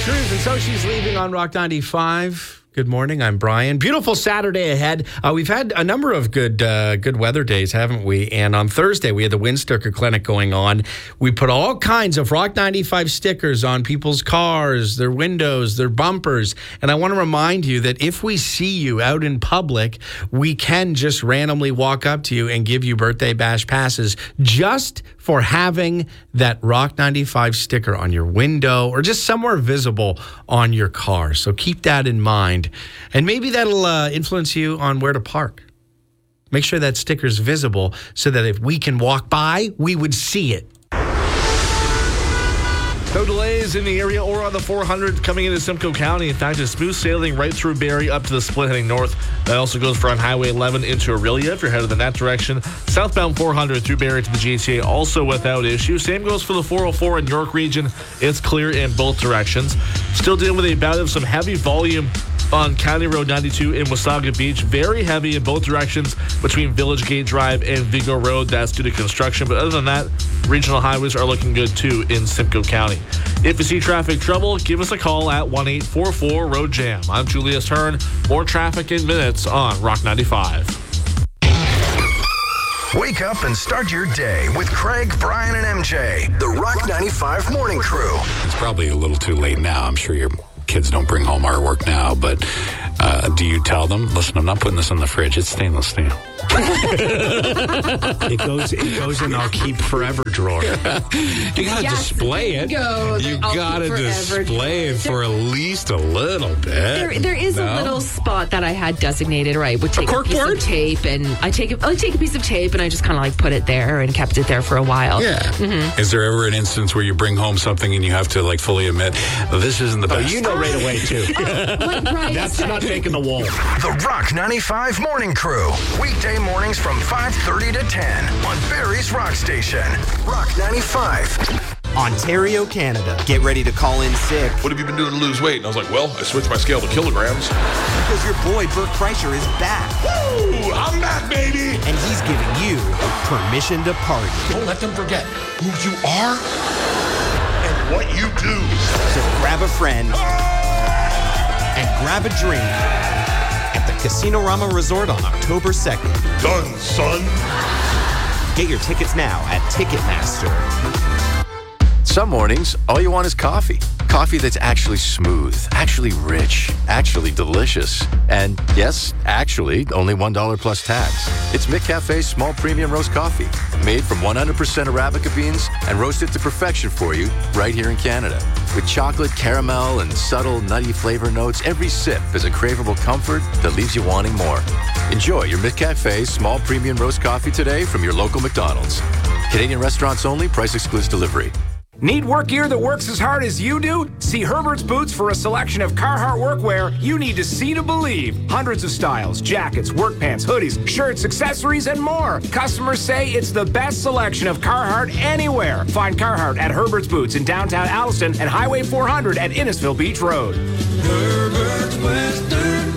Truth, and so she's leaving on Rock 95. Good morning, I'm Brian. Beautiful Saturday ahead. We've had a number of good weather days, haven't we? And on Thursday, we had the Windsticker Clinic going on. We put all kinds of Rock 95 stickers on people's cars, their windows, their bumpers. And I want to remind you that if we see you out in public, we can just randomly walk up to you and give you birthday bash passes just for having that Rock 95 sticker on your window or just somewhere visible on your car. So keep that in mind. And maybe that'll influence you on where to park. Make sure that sticker's visible so that if we can walk by, we would see it. No delays in the area or on the 400 coming into Simcoe County. In fact, it's smooth sailing right through Barrie up to the split heading north. That also goes for on Highway 11 into Aurelia if you're headed in that direction. Southbound 400 through Barrie to the GTA also without issue. Same goes for the 404 in York region. It's clear in both directions. Still dealing with a bout of some heavy volume on County Road 92 in Wasaga Beach. Very heavy in both directions between Village Gate Drive and Vigo Road. That's due to construction. But other than that, regional highways are looking good too in Simcoe County. If you see traffic trouble, give us a call at 1-844-ROAD-JAM. I'm Julius Hearn. More traffic in minutes on Rock 95. Wake up and start your day with Craig, Brian, and MJ. The Rock 95 Morning Crew. It's probably a little too late now. I'm sure your kids don't bring home artwork now, but do you tell them, listen, I'm not putting this in the fridge. It's stainless steel. It goes in our keep forever drawer. You got to display it. You got to display it for at least a little bit. There is a little spot that I had designated, right? Would take a piece of tape, and I take a piece of tape and I just kind of like put it there and kept it there for a while. Yeah. Mm-hmm. Is there ever an instance where you bring home something and you have to like fully admit, this isn't the best? You know right away too. That's not making the wall. The Rock 95 Morning Crew. Weekday mornings from 5:30 to 10 on Barrie's Rock Station. Rock 95. Ontario, Canada. Get ready to call in sick. What have you been doing to lose weight? And I was like, well, I switched my scale to kilograms. Because your boy, Bert Kreischer, is back. Woo! I'm back, baby! And he's giving you permission to party. Don't let them forget who you are and what you do. So grab a friend and grab a drink at the Casino Rama Resort on October 2nd. Done, son. Get your tickets now at Ticketmaster. Some mornings, all you want is coffee. Coffee that's actually smooth, actually rich, actually delicious. And yes, actually, only $1 plus tax. It's McCafe's small premium roast coffee, made from 100% Arabica beans and roasted to perfection for you right here in Canada. With chocolate, caramel, and subtle nutty flavor notes, every sip is a craveable comfort that leaves you wanting more. Enjoy your McCafe's small premium roast coffee today from your local McDonald's. Canadian restaurants only, price excludes delivery. Need work gear that works as hard as you do? See Herbert's Boots for a selection of Carhartt workwear you need to see to believe. Hundreds of styles, jackets, work pants, hoodies, shirts, accessories, and more. Customers say it's the best selection of Carhartt anywhere. Find Carhartt at Herbert's Boots in downtown Alliston and Highway 400 at Innisfil Beach Road. Herbert's Western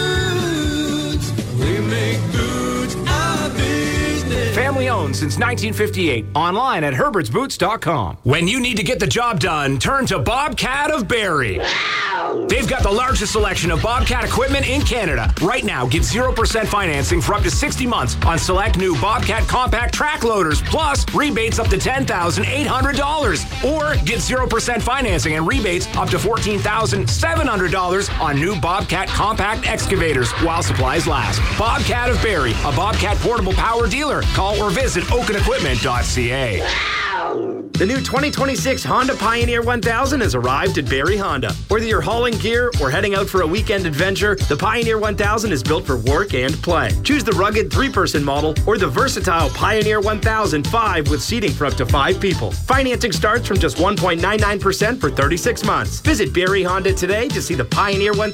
Boots. We make boots our business. Family owned since 1958. Online at herbertsboots.com. When you need to get the job done, turn to Bobcat of Barrie. They've got the largest selection of Bobcat equipment in Canada. Right now, get 0% financing for up to 60 months on select new Bobcat compact track loaders, plus rebates up to $10,800. Or get 0% financing and rebates up to $14,700 on new Bobcat compact excavators while supplies last. Bobcat of Barrie, a Bobcat portable power dealer. Call or visit oakenequipment.ca. The new 2026 Honda Pioneer 1000 has arrived at Barrie Honda. Whether you're hauling gear or heading out for a weekend adventure, the Pioneer 1000 is built for work and play. Choose the rugged 3-person model or the versatile Pioneer 1005 with seating for up to 5 people. Financing starts from just 1.99% for 36 months. Visit Barrie Honda today to see the Pioneer 1000.